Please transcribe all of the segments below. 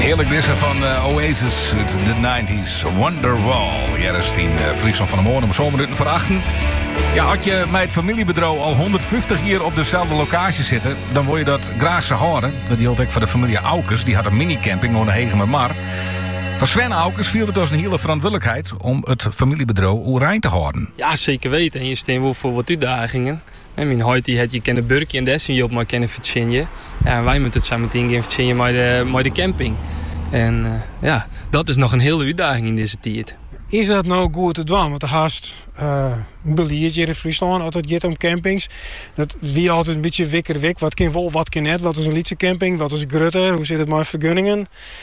Heerlijk dit van Oasis, het de 90s, Wonderwall. Ja, dat is in Friesland van de Moorn om zomerminuten voor 8. Ja, had je bij het familiebedrijf al 150 jaar op dezelfde locatie zitten, dan wil je dat graag zo horen. Dat hield ik van de familie Aukers, die had een minicamping onder Hegemermar. Van Sven Aukers viel het als een hele verantwoordelijkheid om het familiebedrijf oerrein te houden. Ja, zeker weten. En je steen wel voor wat uitdagingen. En mijn huid had je kennen Burkje en dessen je op maar kennen Virginia. Ja, en wij moeten het samen in Virginia maar de camping. En ja, dat is nog een hele uitdaging in deze tijd. Is dat nou goed te doen? Want de haast beleid hier in Friesland altijd gaat om campings. Dat wie altijd een beetje wik. Wat kan wel, wat kan net? Wat is een Lietse camping? Wat is Grutter? Hoe zit het met vergunningen?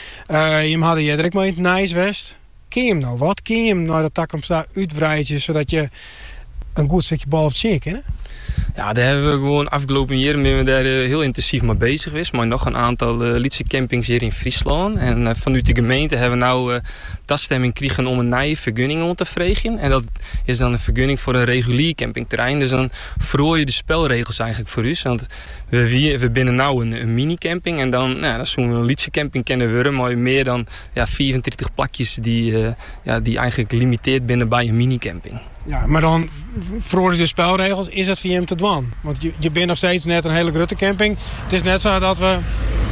Je had je direct maar in het Nijswest. Ken je hem nou? Wat ken je hem naar de takkomsta uitbreiden zodat je een goed stukje bal of het kennen? Ja, daar hebben we gewoon afgelopen jaar ben we daar heel intensief mee bezig geweest. Maar nog een aantal Lietse campings hier in Friesland. En vanuit de gemeente hebben we nou toestemming gekregen om een nieuwe vergunning om te vregen. En dat is dan een vergunning voor een regulier campingterrein. Dus dan verhoor je de spelregels eigenlijk voor ons. Want we binnen nou een minicamping. En dan zullen we een Lietse camping kennen worden. Maar meer dan 34 plakjes die eigenlijk limiteerd binnen bij een minicamping. Ja, maar dan voor de spelregels is het voor je hem te doen. Want je bent nog steeds net een hele grote camping. Het is net zo dat we,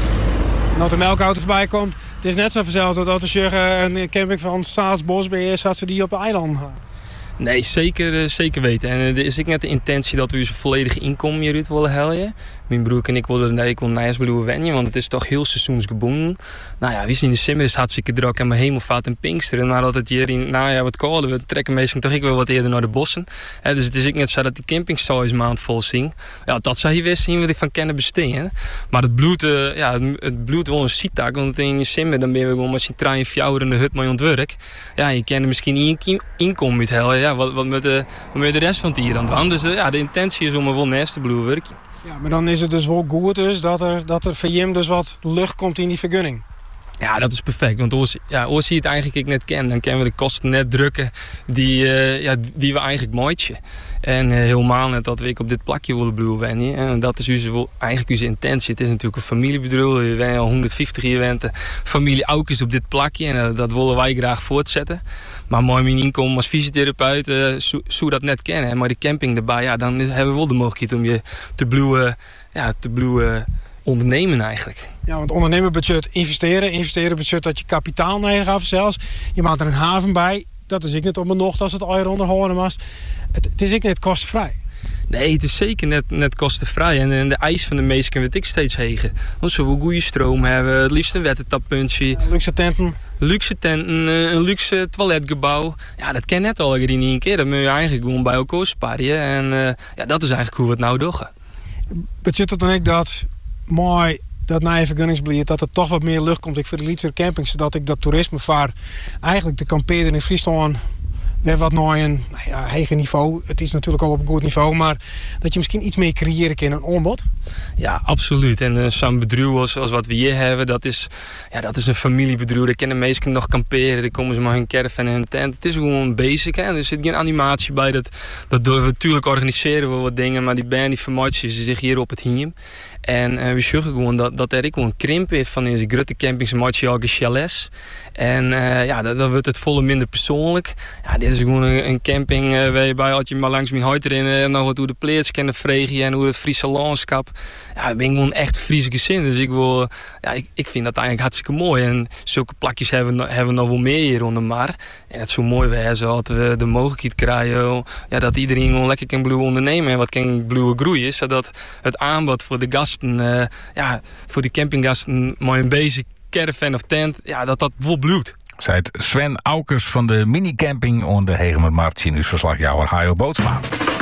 nou de melkauto voorbij komt. Het is net zo vanzelf dat we zeggen een camping van Saas-Bosbeheer dat ze die op de eilanden gaan. Nee, zeker weten. En er is ook net de intentie dat we een volledige inkomen hieruit willen halen. Mijn broer en ik willen naast blijven wennen, want het is toch heel seizoensgebonden. Nou ja, we zien in december is hartstikke druk en mijn hemelvaart en Pinksteren. Maar dat het hier in najaar wat kouder, we trekken meestal toch wel wat eerder naar de bossen. Dus het is ook net zo dat die campingstijl is maand vol zien. Ja, dat zou je wist zien wat ik van kennen besteden. Maar het bloed wel een ziektaak, want in december dan ben we gewoon met z'n 3 en 4 in de hut mee ontwerk. Ja, je kent er misschien niet inkomen uit halen. Ja, wat met de rest van het hier aan doen. Dus de intentie is om er wel naast te blijven werken. Ja, maar dan is het dus wel goed dus dat er voor Jim dus wat lucht komt in die vergunning. Ja, dat is perfect. Want als je het eigenlijk niet kent, dan kunnen we de kosten net drukken die we eigenlijk mooitje. En helemaal net dat we op dit plakje willen blijven wennen. En dat is eigenlijk onze intentie. Het is natuurlijk een familiebedrijf. We zijn al 150 jaar familie Aukers op dit plakje. En dat willen wij graag voortzetten. Maar mooi mijn inkomen als fysiotherapeut zou dat net kennen. Maar de camping erbij, dan hebben we wel de mogelijkheid om je te blijven ondernemen eigenlijk. Ja, want ondernemerbudget investeren budget dat je kapitaal nodig hebt zelfs. Je maakt er een haven bij. Dat is ik net op mijn nocht als het eier onderhouden was. Het is ik net kostenvrij. Nee, het is zeker net kostenvrij. En de eis van de meesten weet ik steeds hegen. Want ze willen goede stroom hebben, het liefst een wettentappuntje. Ja, luxe tenten. Luxe tenten, een luxe toiletgebouw. Ja, dat ken net al in één keer. Dat moet je eigenlijk gewoon bij elkaar sparen. En dat is eigenlijk hoe we het nou doen. Betekent dat dan ook dat mooi dat na je vergunningsbeleid dat er toch wat meer lucht komt voor de Lietse camping, zodat ik dat toerisme vaar eigenlijk de kampeerder in Friesland weer wat naar een hoger niveau. Het is natuurlijk al op een goed niveau, maar dat je misschien iets meer creëren kan een aanbod. Ja, absoluut. En zo'n bedrijf als wat we hier hebben, dat is een familiebedrijf. Daar kunnen mensen nog kamperen, daar komen ze maar hun caravan en hun tent. Het is gewoon basic. Hè? Er zit geen animatie bij. Dat doen we natuurlijk organiseren we wat dingen, maar die band die vermaakt zich hier op het hiem. En we zorgen gewoon dat er gewoon krimp is van deze grote campings en matje chalets. En dan wordt het volle minder persoonlijk. Ja, dit is gewoon een camping waarbij als je maar langs mijn huid erin en nog wat hoe de pleats kennen vregen en hoe het Friese landschap. Ja, ik ben gewoon echt Friese gezin. Dus ik vind dat eigenlijk hartstikke mooi. En zulke plakjes hebben we nog wel meer hier onder maar. En het zou mooi zijn dat we de mogelijkheid krijgen dat iedereen gewoon lekker kan blijven ondernemen en wat kan blijven groeien. Zodat het aanbod voor de gasten, voor de campinggasten, maar een basic caravan of tent, dat vol bloed. Zei het Sven Aukers van de minicamping on de Hegemermarkt. Nieuwsverslagjouwer Hajo Bootsma.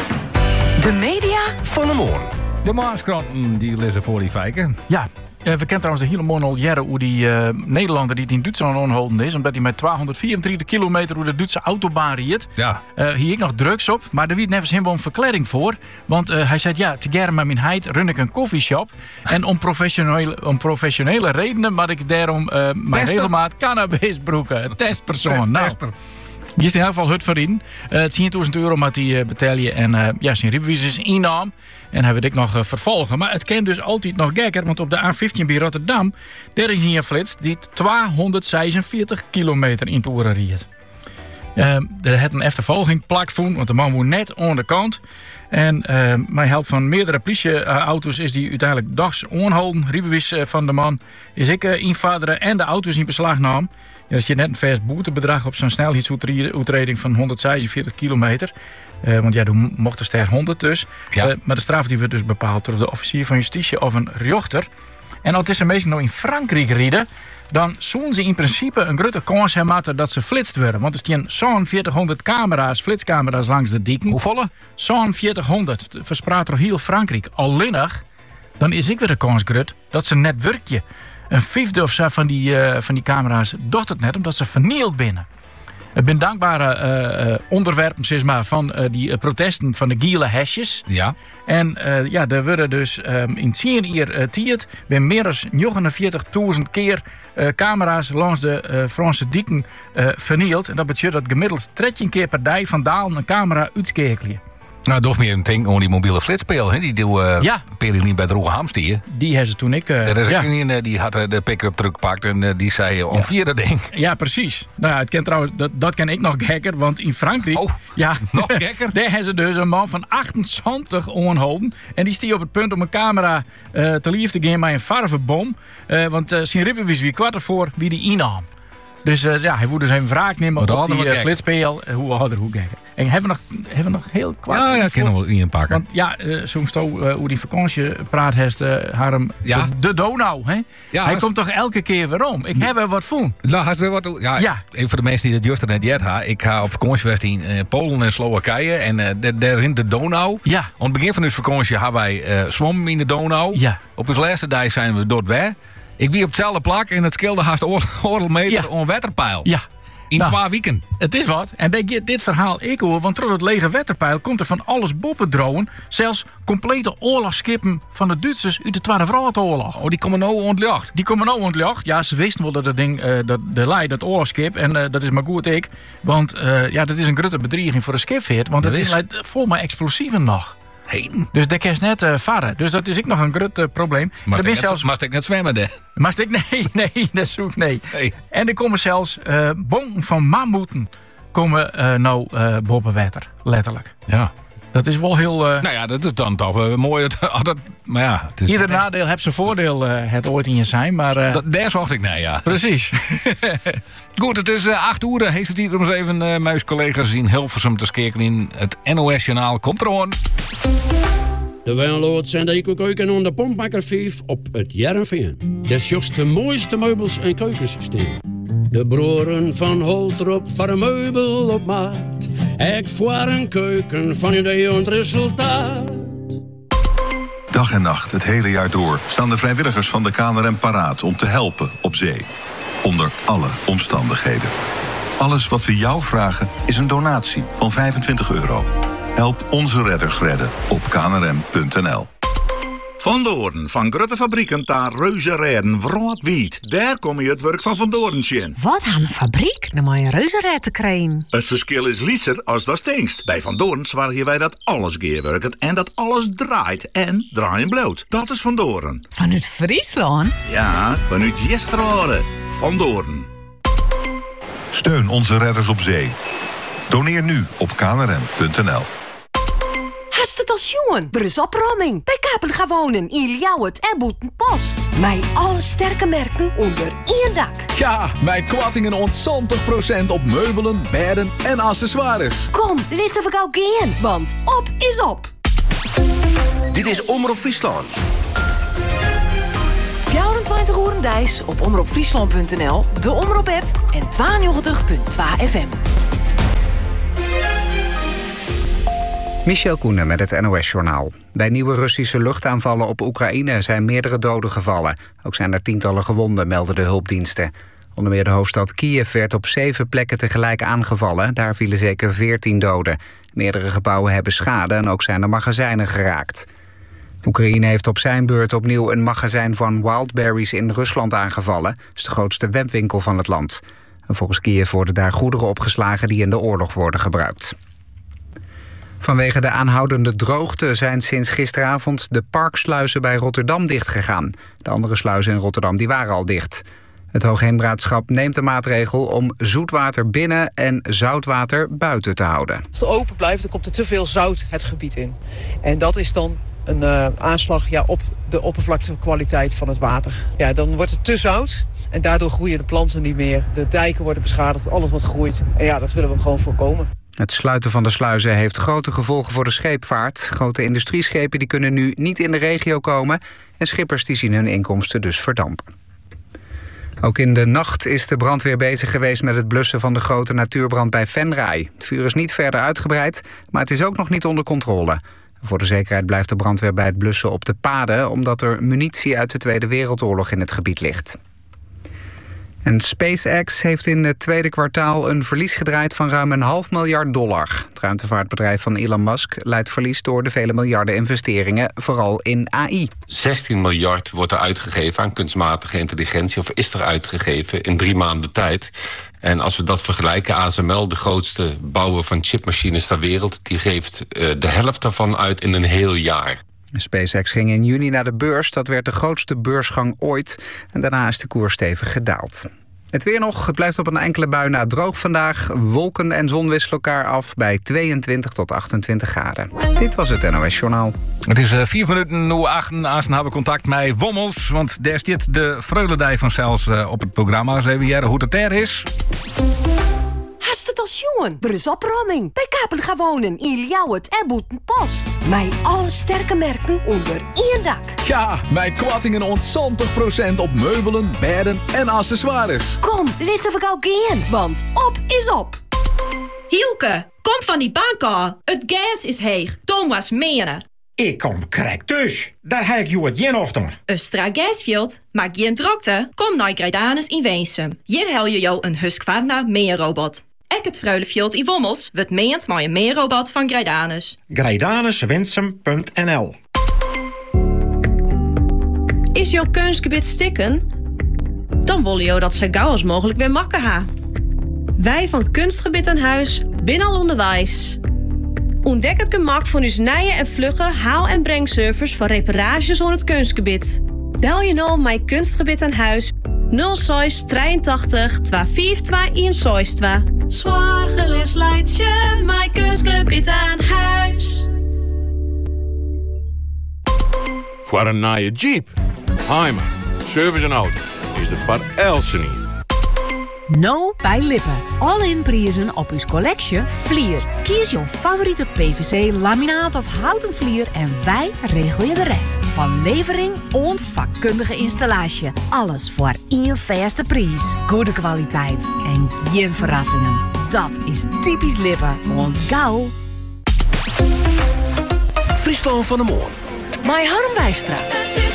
De media van de Moorn. De Maarskranten die lezen voor die vijken. Ja. We kennen trouwens de hele morgen al jaren hoe die Nederlander die in Duitsland onholden is. Omdat hij met 234 kilometer door de Duitse autobaan riet. Ja. Hier ik nog drugs op. Maar daar werd nevens helemaal een verklaring voor. Want hij zei, te gerne met mijn heid run ik een koffieshop. En om professionele redenen maar ik daarom mijn regelmaat cannabis broeken. Testpersoon. Tester. Die is in elk geval hut voor in. Het €10.000 moet hij betalen. En zijn rijbewijs is innam. En hij wil ik nog vervolgen. Maar het kan dus altijd nog gekker. Want op de A15 bij Rotterdam, daar is hij een flits die 246 kilometer in het uur rijdt. Er had een achtervolging plakvoen, want de man woont net aan de kant. En met help van meerdere politieauto's is die uiteindelijk dags aangehouden. Rijbewijs van de man is ik invaderen en de auto's in beslag nam. Ja, er zit net een vers boetebedrag op zo'n snelheidsovertreding van 146 kilometer. Want ja, toen mocht de ster 100 dus. Ja. Maar de straf die werd dus bepaald door de officier van justitie of een rechter. En als deze mensen nou in Frankrijk rijden, dan zullen ze in principe een grote kans hebben dat ze flitst worden. Want er staan zo'n 1400 camera's, flitscamera's langs de dieken. Hoeveel? Zo'n 1400. Verspreid door heel Frankrijk. Alleen nog, dan is ik weer de kans groot dat ze net werkje. Een vijfde of zo van die camera's doet het net omdat ze vernield binnen. Ik ben dankbare onderwerpen zeg maar, van die protesten van de gele hesjes. Ja. En er worden dus in 10 jaar tijd weer meer dan 49.000 keer camera's langs de Franse dieken vernield. En dat betekent dat gemiddeld 13 keer per dag vandaan een camera uitschakelen. Nou, toch meer een ding om die mobiele flitspeel. Die doen Peri niet bij de Roge Hamstier. Die hebben ze toen ik... Er is ook een die had de pick-up truck gepakt en die zei om vierde ding. Ja, precies. Nou, het ken trouwens, dat ken ik nog gekker, want in Frankrijk... Oh, nog gekker? Daar hebben ze dus een man van 28 aangehouden. En die stier op het punt om een camera te lief te gaan met een farvenbom. Want zijn rijbewijs wie kwart ervoor wie die innam. Dus hij moet dus even wraak nemen op die flitspeel. Hoe harder, hoe gekker. En hebben we nog heel kwart... Ja, kunnen we inpakken. Want ja, soms hoe die vakantie praat heeft Harm de Donau. Hè? Ja, hij komt toch elke keer weer om. Ik heb er wat voor. Nou, hij is weer wat... Ja, even voor de mensen die dat juist net jet hebben. Ik ga op vakantie geweest in Polen en Slowakije. En daar in de Donau. Ja. Aan het begin van onze vakantie hebben wij zwommen in de Donau. Ja. Op ons laatste dag zijn we door het weg. Ik wie op hetzelfde plak en het scheelde haast oorlog meter aan waterpeil. Ja. In 2 weken. Het is wat. En dit verhaal ik hoor, want door het lege waterpeil komt er van alles boppendrogen. Zelfs complete oorlogsschepen van de Duitsers uit de Tweede Wereldoorlog. Oh, die komen nou ontlucht. Die komen nou ontlucht. Ja, ze wisten wel dat het ding, dat oorlogsschip, en dat is maar goed ik. Want dat is een grote bedreiging voor de schipvaart. Want het is vol met explosieven nog. Heen. Dus daar kan je net varen. Dus dat is ook nog een groot probleem. Maar ik net zwemmen, hè? Nee, dat zoek ik nee. Hey. En er komen zelfs bonken van mammoeten komen nou boven water. Letterlijk. Ja. Dat is wel heel... Nou ja, dat is dan toch mooi. Maar ja, het is ieder nadeel heeft zijn voordeel, het ooit in je zijn. Maar, daar zocht ik naar, ja. Precies. Goed, het is 8 uur. Heeft het hier om eens even mijn collega's in Hilversum te skeken in het NOS-journaal. Komt er aan. De Wijnloord zijn de eco-keuken en de Pompmaker 5 op het Jerrenveen. Des juist de mooiste meubels en keukensysteem. De broeren van Holtrop voor een meubel op maat. Ik voor een keuken van idee en resultaat. Dag en nacht, het hele jaar door, staan de vrijwilligers van de KNRM paraat om te helpen op zee. Onder alle omstandigheden. Alles wat we jou vragen is een donatie van €25. Help onze redders redden op knrm.nl. Van Doorn, van grote fabrieken naar reuzenrijden, Vroatwiet. Daar kom je het werk van Doorn zien. Wat aan een fabriek? Dan moet je een reuzenrad te krijgen. Het verschil is lieser als dat stinkst. Bij Van Doorn zorgen wij dat alles geerwerkt en dat alles draait en draaien bloot. Dat is Van Doorn. Vanuit Friesland? Ja, vanuit Jesterode. Van Doorn. Steun onze redders op zee. Doneer nu op knrm.nl. Hast het als jongen? Er is opruiming. Bij Kapen gaan wonen in Ljouwert en Boetenpost. Met alle sterke merken onder één dak. Ja, mijn kwattingen ont 20% op meubelen, bedden en accessoires. Kom, laten we gauw gaan, want op is op. Dit is Omroep Friesland. 24 uur dijs op omroepfriesland.nl, de Omroep-app en 92.2 FM. Michel Koenen met het NOS-journaal. Bij nieuwe Russische luchtaanvallen op Oekraïne zijn meerdere doden gevallen. Ook zijn er tientallen gewonden, melden de hulpdiensten. Onder meer de hoofdstad Kiev werd op 7 plekken tegelijk aangevallen. Daar vielen zeker 14 doden. Meerdere gebouwen hebben schade en ook zijn er magazijnen geraakt. Oekraïne heeft op zijn beurt opnieuw een magazijn van Wildberries in Rusland aangevallen. Dat is de grootste webwinkel van het land. En volgens Kiev worden daar goederen opgeslagen die in de oorlog worden gebruikt. Vanwege de aanhoudende droogte zijn sinds gisteravond de parksluizen bij Rotterdam dichtgegaan. De andere sluizen in Rotterdam die waren al dicht. Het Hoogheemraadschap neemt de maatregel om zoetwater binnen en zoutwater buiten te houden. Als het open blijft, dan komt er te veel zout het gebied in. En dat is dan een aanslag op de oppervlaktekwaliteit van het water. Ja, dan wordt het te zout en daardoor groeien de planten niet meer. De dijken worden beschadigd, alles wat groeit. En ja, dat willen we gewoon voorkomen. Het sluiten van de sluizen heeft grote gevolgen voor de scheepvaart. Grote industrieschepen die kunnen nu niet in de regio komen en schippers die zien hun inkomsten dus verdampen. Ook in de nacht is de brandweer bezig geweest met het blussen van de grote natuurbrand bij Venray. Het vuur is niet verder uitgebreid, maar het is ook nog niet onder controle. Voor de zekerheid blijft de brandweer bij het blussen op de paden, omdat er munitie uit de Tweede Wereldoorlog in het gebied ligt. En SpaceX heeft in het tweede kwartaal een verlies gedraaid van ruim $500 miljard. Het ruimtevaartbedrijf van Elon Musk leidt verlies door de vele miljarden investeringen, vooral in AI. 16 miljard wordt er uitgegeven aan kunstmatige intelligentie, of is er uitgegeven in 3 maanden tijd. En als we dat vergelijken, ASML, de grootste bouwer van chipmachines ter wereld, die geeft de helft daarvan uit in een heel jaar. SpaceX ging in juni naar de beurs. Dat werd de grootste beursgang ooit. En daarna is de koers stevig gedaald. Het weer nog. Het blijft op een enkele bui na droog vandaag. Wolken en zon wisselen elkaar af bij 22 tot 28 graden. Dit was het NOS Journaal. Het is 4 minuten nu 8. Aanstaan hebben we contact met Wommels. Want daar zit de Vreulendij vanzelfs op het programma. Eens even jaren hoe het er is. Hast het als jongen? Er is opruiming. Bij Kapel gaan wonen in Ljouwert en Boetenpost. Mijn alle sterke merken onder één dak. Ja, mijn kwattingen ontzant 20% op meubelen, bedden en accessoires. Kom, laten we gauw gaan, want op is op. Hielke, kom van die bank af. Het gas is heeg. Thomas menen. Ik kom correct dus. Daar heb ik je het geen ochtend. Östra Gasfield, maar geen drukte. Kom naar Grijdanus in Weensum. Hier hel je jou een Husqvarna meerrobot. Ek het Freulefield in Wommels wordt meend maar een meerrobot van Grijdanus. Grijdanuswinsum.nl. Is jouw keusgebied stikken? Dan willen jou dat zo gauw als mogelijk weer makken ha. Wij van Kunstgebied aan Huis binnen al onderwijs. Ontdek het gemak van uw nije en vlugge haal- en brengservice voor reparages aan het kunstgebied. Bel je nou mijn Kunstgebied aan Huis 06 83 252 162. Zwaargelis leidt je mijn Kunstgebied aan Huis. Voor een nieuwe Jeep, Heimer, service en auto is de Van Elsen hier. Nou bij Lippen. All-in prijzen op uw collectie vlier. Kies jouw favoriete PVC, laminaat of houten vlier en wij regelen je de rest. Van levering en vakkundige installatie. Alles voor één vaste prijs. Goede kwaliteit en geen verrassingen. Dat is typisch Lippen. Want gauw. Friesland van de Moon. My Harm Wijstra.